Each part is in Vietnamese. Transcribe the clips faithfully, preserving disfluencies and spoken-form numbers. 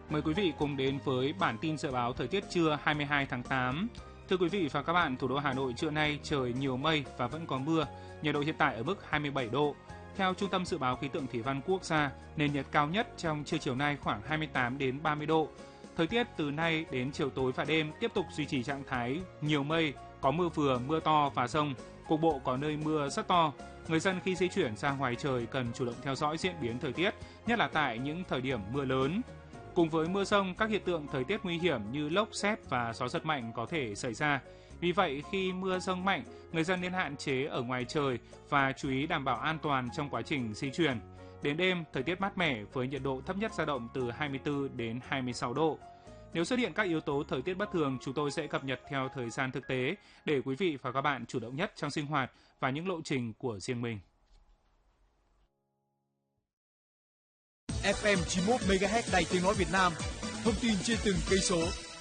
Mời quý vị cùng đến với bản tin dự báo thời tiết trưa hai mươi hai tháng tám. Thưa quý vị và các bạn, thủ đô Hà Nội trưa nay trời nhiều mây và vẫn có mưa, nhiệt độ hiện tại ở mức hai mươi bảy độ. Theo Trung tâm Dự báo Khí tượng Thủy văn Quốc gia, nền nhiệt cao nhất trong trưa chiều nay khoảng hai mươi tám đến ba mươi độ. Thời tiết từ nay đến chiều tối và đêm tiếp tục duy trì trạng thái nhiều mây, có mưa vừa, mưa to và dông, cục bộ có nơi mưa rất to. Người dân khi di chuyển ra ngoài trời cần chủ động theo dõi diễn biến thời tiết, nhất là tại những thời điểm mưa lớn. Cùng với mưa dông, các hiện tượng thời tiết nguy hiểm như lốc, sét và gió giật mạnh có thể xảy ra. Vì vậy, khi mưa dông mạnh, người dân nên hạn chế ở ngoài trời và chú ý đảm bảo an toàn trong quá trình di chuyển. Đến đêm, thời tiết mát mẻ với nhiệt độ thấp nhất dao động từ hai mươi tư đến hai mươi sáu độ. Nếu xuất hiện các yếu tố thời tiết bất thường, chúng tôi sẽ cập nhật theo thời gian thực tế để quý vị và các bạn chủ động nhất trong sinh hoạt và những lộ trình của riêng mình. ép em chín mươi mốt mê ga héc Đài Tiếng nói Việt Nam, thông tin trên từng cây số.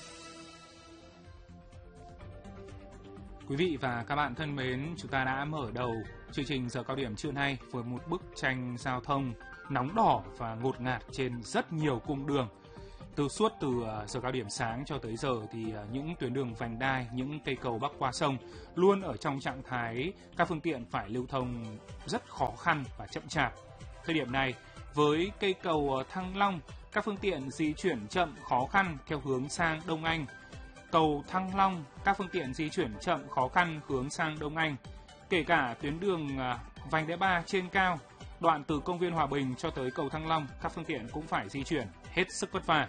Quý vị và các bạn thân mến, chúng ta đã mở đầu chương trình giờ cao điểm trưa nay với một bức tranh giao thông nóng đỏ và ngột ngạt trên rất nhiều cung đường. Từ suốt từ giờ cao điểm sáng cho tới giờ thì những tuyến đường vành đai, những cây cầu bắc qua sông luôn ở trong trạng thái các phương tiện phải lưu thông rất khó khăn và chậm chạp. Thời điểm này, với cây cầu Thăng Long, các phương tiện di chuyển chậm khó khăn theo hướng sang Đông Anh. Cầu Thăng Long, các phương tiện di chuyển chậm khó khăn hướng sang Đông Anh. Kể cả tuyến đường vành đai ba trên cao, đoạn từ công viên Hòa Bình cho tới cầu Thăng Long, các phương tiện cũng phải di chuyển hết sức vất vả.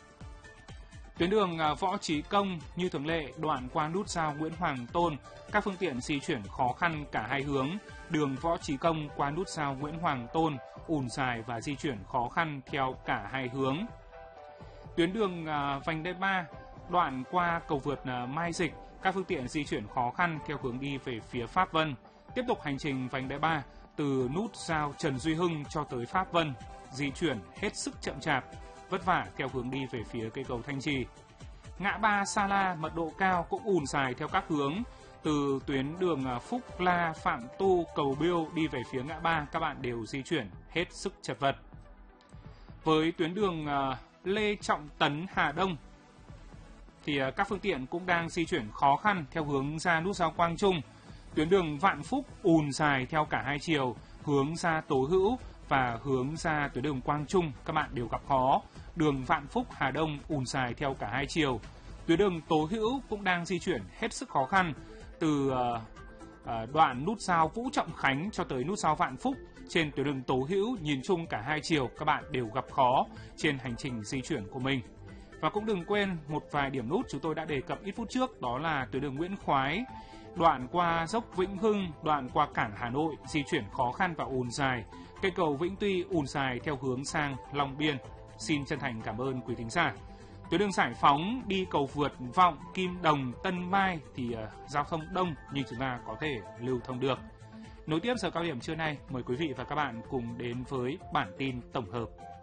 Tuyến đường Võ Chí Công như thường lệ, đoạn qua nút giao Nguyễn Hoàng Tôn, các phương tiện di chuyển khó khăn cả hai hướng. Đường Võ Chí Công qua nút giao Nguyễn Hoàng Tôn ùn dài và di chuyển khó khăn theo cả hai hướng. Tuyến đường vành đai ba, đoạn qua cầu vượt Mai Dịch, các phương tiện di chuyển khó khăn theo hướng đi về phía Pháp Vân. Tiếp tục hành trình vành đai ba từ nút giao Trần Duy Hưng cho tới Pháp Vân, di chuyển hết sức chậm chạp, vất vả theo hướng đi về phía cây cầu Thanh Trì. Ngã ba Sa La mật độ cao cũng ùn dài theo các hướng. Từ tuyến đường Phúc La, Phạm Tu, Cầu Biêu đi về phía ngã ba, các bạn đều di chuyển hết sức chật vật. Với tuyến đường Lê Trọng Tấn, Hà Đông, thì các phương tiện cũng đang di chuyển khó khăn theo hướng ra nút giao Quang Trung. Tuyến đường Vạn Phúc ùn dài theo cả hai chiều, hướng ra Tố Hữu và hướng ra tuyến đường Quang Trung, các bạn đều gặp khó. Đường Vạn Phúc, Hà Đông ùn dài theo cả hai chiều. Tuyến đường Tố Hữu cũng đang di chuyển hết sức khó khăn từ uh, uh, đoạn nút giao Vũ Trọng Khánh cho tới nút giao Vạn Phúc. Trên tuyến đường Tố Hữu, nhìn chung cả hai chiều, các bạn đều gặp khó trên hành trình di chuyển của mình. Và cũng đừng quên một vài điểm nút chúng tôi đã đề cập ít phút trước, đó là tuyến đường Nguyễn Khoái, đoạn qua dốc Vĩnh Hưng, đoạn qua cảng Hà Nội di chuyển khó khăn và ùn dài. Cây cầu Vĩnh Tuy ùn dài theo hướng sang Long Biên. Xin chân thành cảm ơn quý thính giả. Tuyến đường Giải Phóng đi cầu vượt Vọng, Kim Đồng, Tân Mai thì uh, giao thông đông nhưng chúng ta có thể lưu thông được. Nối tiếp giờ cao điểm trưa nay, mời quý vị và các bạn cùng đến với bản tin tổng hợp.